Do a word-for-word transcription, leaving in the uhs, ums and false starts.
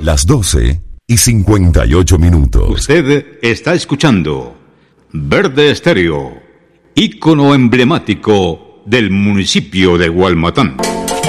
Las doce y cincuenta y ocho minutos. Usted está escuchando Verde Estéreo, ícono emblemático del municipio de Gualmatán.